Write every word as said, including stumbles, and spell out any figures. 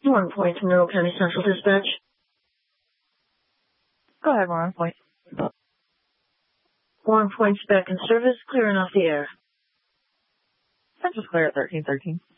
Warren Point from Mineral County Central Dispatch. Go ahead, Warren Point. Warren Point's back in service, clearing off the air. Central's clear at thirteen thirteen.